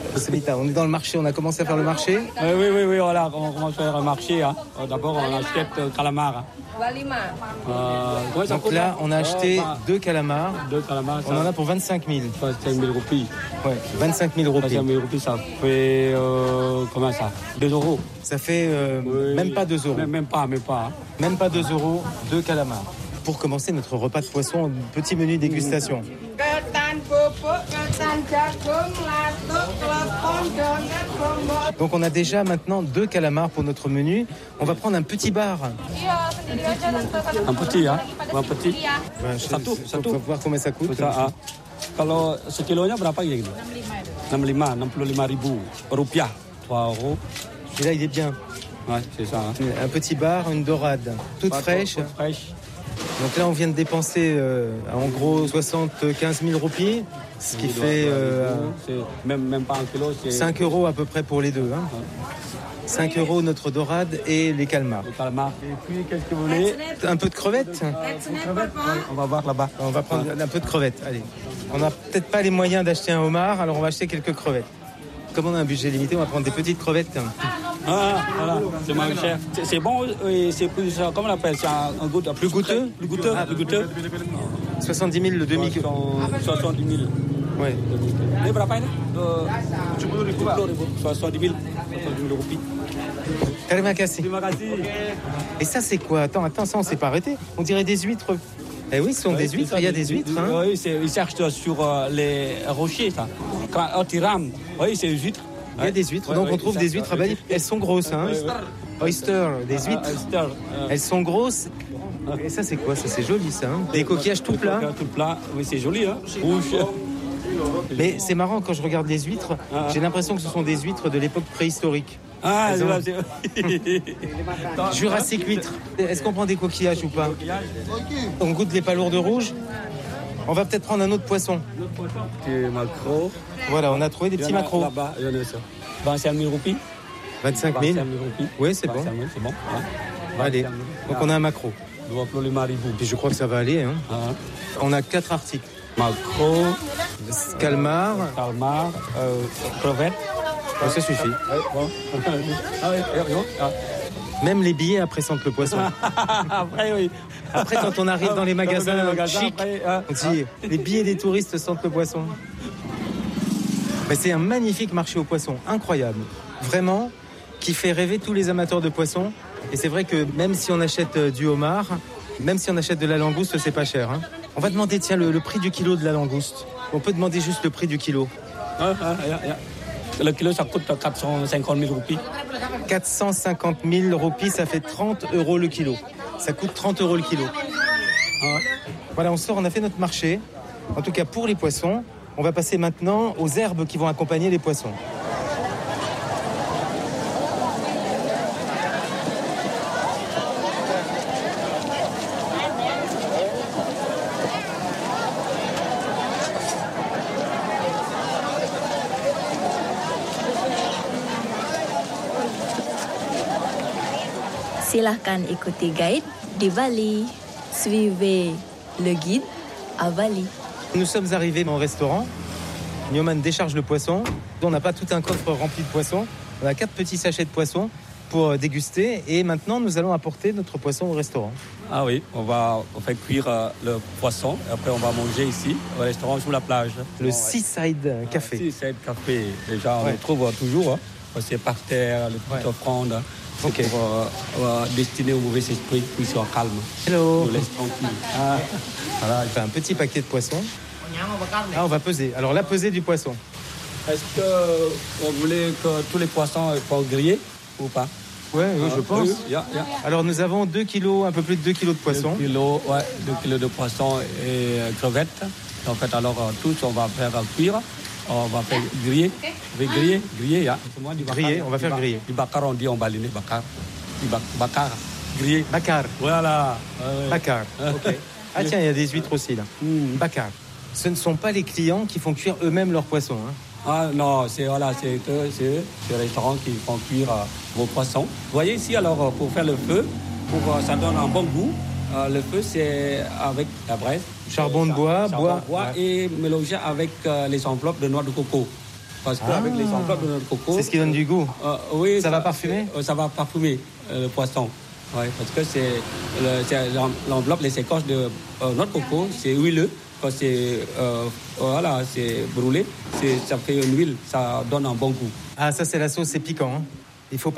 Samita, on est dans le marché, on a commencé à faire le marché. Oui, voilà, on commence à faire le marché. Hein. D'abord, on achète calamar. Donc là, on a acheté 2 calamars. On en a pour 25 000. 25 000 roupies. Ouais, 25 000 roupies. 25 000 roupies, ça fait, comment ça 2 euros. Ça fait même pas 2 euros. Même pas. Hein. Même pas 2 euros, 2 calamars. Pour commencer notre repas de poisson, petit menu dégustation. Donc on a déjà maintenant 2 calamars pour notre menu. On va prendre un petit bar. Un petit, hein. Un petit. Satu. On va voir combien ça coûte. Kalau sekilonya berapa ya gitu? 65 rupiah, 3 euros. Et là il est bien. Ouais, c'est ça. Hein. Un petit bar, une dorade, toute fraîche. Donc là, on vient de dépenser en gros 75 000 roupies, ce qui fait même pas un kilo, 5 euros à peu près pour les deux. Hein. 5 euros notre dorade et les calmars. Et puis, qu'est-ce que vous voulez? Un peu de crevettes. On va voir là-bas. On va prendre un peu de crevettes. Allez. On n'a peut-être pas les moyens d'acheter un homard, alors on va acheter quelques crevettes. Comme on a un budget limité, on va prendre des petites crevettes. Voilà, c'est moins cher. C'est bon et c'est plus, comment on appelle, c'est un goût plus goûteux. Plus goûteux. 70 000 le demi. 70 000. Ouais. Ini berapa ini? 70 000 roupies. Terima kasih. Et ça c'est quoi? Attends, ça on s'est pas arrêté. On dirait des huîtres. Eh oui, ce sont des huîtres, il y a des huîtres. Hein. Oui, ils cherchent sur les rochers, ça. Quand tu rames, oui, c'est des huîtres. Il y a des huîtres, donc on trouve des huîtres à Bali. Elles sont grosses, hein. Oyster, des huîtres. Elles sont grosses. Et ça, c'est quoi? Ça, c'est joli, ça. Hein. Des coquillages tout plats. Tout plat, oui, c'est joli, hein. Rouge. Mais c'est marrant, quand je regarde les huîtres, j'ai l'impression que ce sont des huîtres de l'époque préhistorique. Ah, Jurassique huître. Est-ce qu'on prend des coquillages ou pas? On goûte les palourdes rouges. On va peut-être prendre un autre poisson. Des maquereaux. Voilà, on a trouvé des petits maquereaux. Là-bas, il y en a ça. 25 000 roupies. 25 000. Oui, c'est bon. C'est bon. Allez, donc on a un maquereau. 25 000. Et je crois que ça va aller. Hein. On a 4 articles. Maquereau, calmar, crevettes. Ça suffit. Même les billets après sentent le poisson. Après, oui. Après, quand on arrive dans les magasins chics, on dit les billets des touristes sentent le poisson. Mais c'est un magnifique marché aux poissons, incroyable. Vraiment, qui fait rêver tous les amateurs de poissons. Et c'est vrai que même si on achète du homard, même si on achète de la langouste, c'est pas cher. Hein. On va demander, tiens, le prix du kilo de la langouste. On peut demander juste le prix du kilo. Le kilo, ça coûte 450 000 roupies. 450 000 roupies, ça fait 30 euros le kilo. Ça coûte 30 euros le kilo. Voilà, on sort, on a fait notre marché. En tout cas, pour les poissons, on va passer maintenant aux herbes qui vont accompagner les poissons. Silahkan ikuti guide di Bali. Suivez le guide à Bali. Nous sommes arrivés dans le restaurant. Nyoman décharge le poisson. On n'a pas tout un coffre rempli de poissons. On a 4 petits sachets de poissons pour déguster. Et maintenant, nous allons apporter notre poisson au restaurant. Ah oui, on fait cuire le poisson. Et après, on va manger ici, au restaurant sous la plage. Le Seaside Café. Seaside Café. Déjà, on le trouve toujours. C'est par terre, les petites offrandes. C'est pour destiner au mauvais esprit, puis soit calme. Hello. On laisse tranquille. Voilà, il fait un petit paquet de poissons. On va peser. Alors, la pesée du poisson. Est-ce que vous voulez que tous les poissons soient grillés ou pas? Oui, je pense. Alors, nous avons 2 kilos, un peu plus de 2 kilos de poissons. 2 kilos de poissons et crevettes. En fait, alors, tous, on va faire cuire. On va faire griller. Griller. On va faire griller. Du bakar, on dit en balinais, bakar. Du bakar. Griller. Bakar. Voilà. Bakar. Ok. Ah tiens, il y a des huîtres aussi là. Bakar. Ce ne sont pas les clients qui font cuire eux-mêmes leurs poissons. Hein. Ah non, c'est les restaurants qui font cuire vos poissons. Vous voyez ici, alors, pour faire le feu, ça donne un bon goût. Le feu, c'est avec la braise. Charbon de bois, et mélangé avec les enveloppes de noix de coco. Parce qu'avec les enveloppes de notre coco... C'est ce qui donne du goût. Oui. Ça va parfumer? Ça va parfumer le poisson. Oui, parce que c'est l'enveloppe, les écorces de notre coco, c'est huileux. Quand c'est brûlé, ça fait une huile, ça donne un bon goût. Ah, ça c'est la sauce, c'est piquant. Hein. Il faut pas